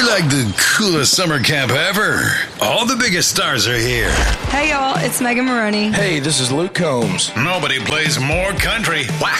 We're like the coolest summer camp ever. All the biggest stars are here. Hey, y'all, it's Megan Maroney. Hey, this is Luke Combs. Nobody plays more country. Whack